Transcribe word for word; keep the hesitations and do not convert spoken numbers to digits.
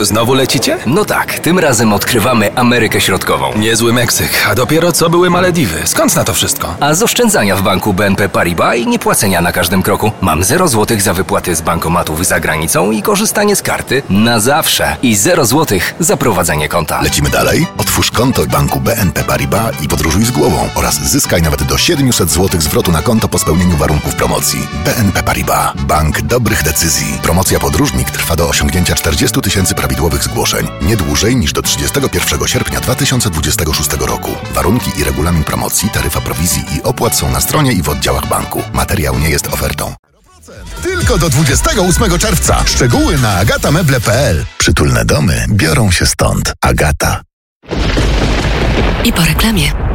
Znowu lecicie? No tak, tym razem odkrywamy Amerykę Środkową. Niezły Meksyk, a dopiero co były Malediwy. Skąd na to wszystko? A z oszczędzania w banku B N P Paribas i niepłacenia na każdym kroku. Mam zero złotych za wypłaty z bankomatów za granicą i korzystanie z karty na zawsze. I zero złotych za prowadzenie konta. Lecimy dalej? Otwórz konto w banku B N P Paribas i podróżuj z głową oraz zyskaj nawet do siedemset złotych zwrotu na konto po spełnieniu warunków promocji. B N P Paribas. Bank dobrych decyzji. Promocja Podróżnik trwa do osiągnięcia czterdziestu tysięcy prawidłowych zgłoszeń. Nie dłużej niż do trzydziestego pierwszego sierpnia dwa tysiące dwudziestego szóstego roku. Warunki i regulamin promocji, taryfa prowizji i opłat są na stronie i w oddziałach banku. Materiał nie jest ofertą. Tylko do dwudziestego ósmego czerwca. Szczegóły na agatameble kropka p l. Przytulne domy biorą się stąd. Agata. I po reklamie.